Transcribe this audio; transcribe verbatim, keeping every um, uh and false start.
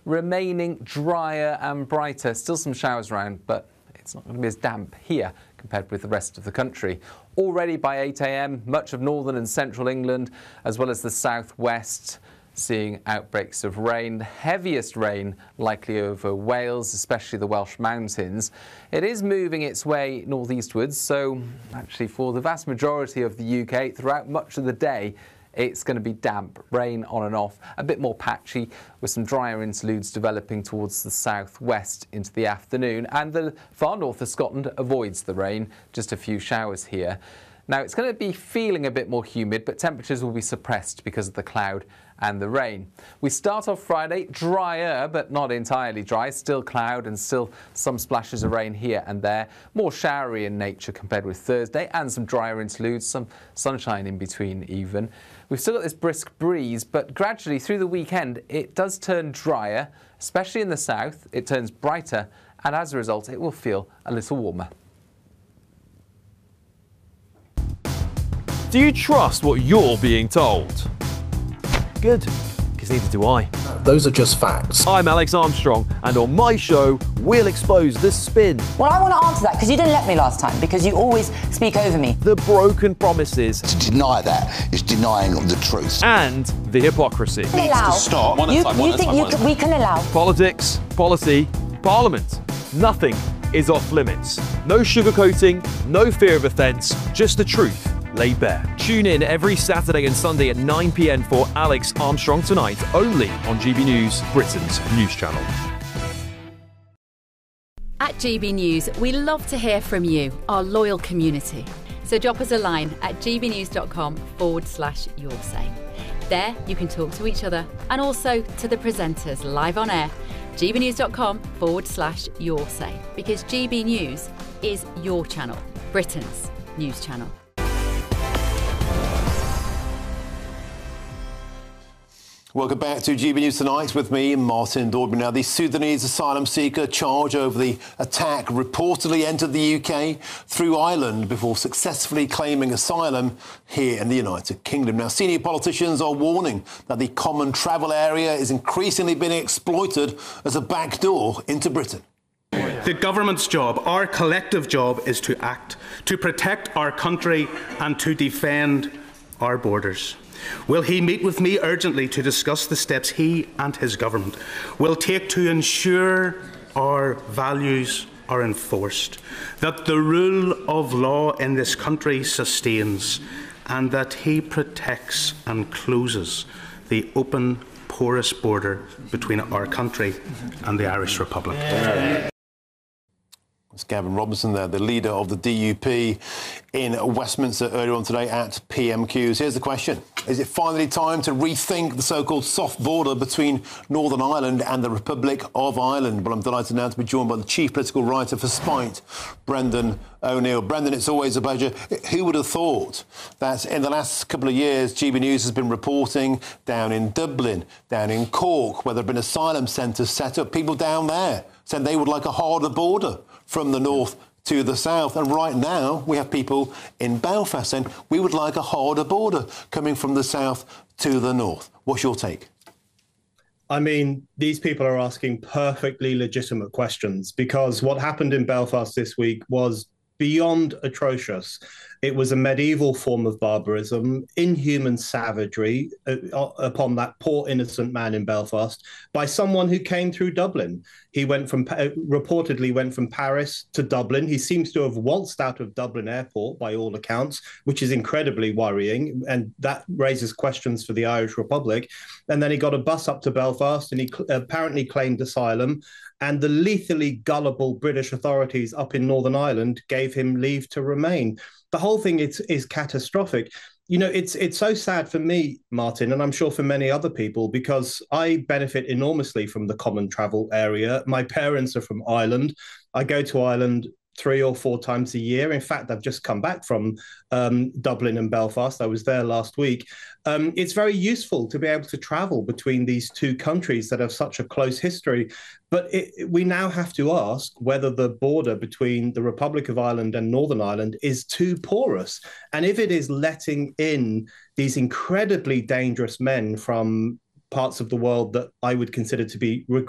remaining drier and brighter. Still some showers around, but it's not going to be as damp here compared with the rest of the country. Already by eight a m, much of northern and central England, as well as the southwest, seeing outbreaks of rain. The heaviest rain likely over Wales, especially the Welsh mountains. It is moving its way northeastwards, so actually for the vast majority of the U K, throughout much of the day, it's going to be damp, rain on and off, a bit more patchy, with some drier interludes developing towards the southwest into the afternoon. And the far north of Scotland avoids the rain, just a few showers here. Now, it's going to be feeling a bit more humid, but temperatures will be suppressed because of the cloud and the rain. We start off Friday drier, but not entirely dry. Still cloud and still some splashes of rain here and there. More showery in nature compared with Thursday, and some drier interludes, some sunshine in between even. We've still got this brisk breeze, but gradually through the weekend it does turn drier, especially in the south. It turns brighter, and as a result it will feel a little warmer. Do you trust what you're being told? Good, because neither do I. Those are just facts. I'm Alex Armstrong, and on my show, we'll expose the spin. Well, I want to answer that, because you didn't let me last time, because you always speak over me. The broken promises. To deny that is denying the truth. And the hypocrisy. We allow. To stop. You, you time, think you can, we can allow. Politics, policy, parliament. Nothing is off limits. No sugarcoating, no fear of offence, just the truth laid bare. Tune in every Saturday and Sunday at nine p m for Alex Armstrong Tonight, only on G B News, Britain's news channel. At G B News, we love to hear from you, our loyal community. So drop us a line at gbnews.com forward slash your say. There you can talk to each other and also to the presenters live on air. gbnews.com forward slash your say. Because G B News is your channel, Britain's news channel. Welcome back to G B News Tonight with me, Martin Daubry. Now, the Sudanese asylum seeker charged over the attack reportedly entered the U K through Ireland before successfully claiming asylum here in the United Kingdom. Now, senior politicians are warning that the common travel area is increasingly being exploited as a backdoor into Britain. The government's job, our collective job, is to act, to protect our country and to defend our borders. Will he meet with me urgently to discuss the steps he and his government will take to ensure our values are enforced, that the rule of law in this country sustains, and that he protects and closes the open, porous border between our country and the Irish Republic? Yeah. It's Gavin Robinson there, the leader of the D U P in Westminster earlier on today at P M Qs. Here's the question. Is it finally time to rethink the so-called soft border between Northern Ireland and the Republic of Ireland? Well, I'm delighted now to be joined by the chief political writer for Spite, Brendan O'Neill. Brendan, it's always a pleasure. Who would have thought that in the last couple of years, G B News has been reporting down in Dublin, down in Cork, where there have been asylum centres set up, people down there said they would like a harder border from the north to the south. And right now, we have people in Belfast saying we would like a harder border coming from the south to the north. What's your take? I mean, these people are asking perfectly legitimate questions, because what happened in Belfast this week was beyond atrocious. It was a medieval form of barbarism, inhuman savagery uh, upon that poor innocent man in Belfast by someone who came through Dublin. He went from uh, reportedly went from Paris to Dublin. He seems to have waltzed out of Dublin airport by all accounts, which is incredibly worrying. And that raises questions for the Irish Republic. And then he got a bus up to Belfast and he cl- apparently claimed asylum. And the lethally gullible British authorities up in Northern Ireland gave him leave to remain. The whole thing is, is catastrophic. You know, it's it's so sad for me, Martin, and I'm sure for many other people, because I benefit enormously from the common travel area. My parents are from Ireland. I go to Ireland three or four times a year. In fact, I've just come back from um, Dublin and Belfast. I was there last week. Um, it's very useful to be able to travel between these two countries that have such a close history. But it, we now have to ask whether the border between the Republic of Ireland and Northern Ireland is too porous. And if it is letting in these incredibly dangerous men from parts of the world that I would consider to be